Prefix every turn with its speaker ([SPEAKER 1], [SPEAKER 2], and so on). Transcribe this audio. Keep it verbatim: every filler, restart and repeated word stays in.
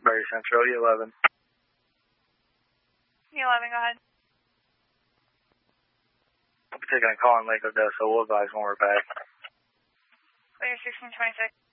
[SPEAKER 1] Prairie Central, E eleven.
[SPEAKER 2] E eleven, go ahead.
[SPEAKER 1] I'll be taking a call in Lake Odessa. We'll advise when we're back.
[SPEAKER 2] Clear sixteen twenty-six.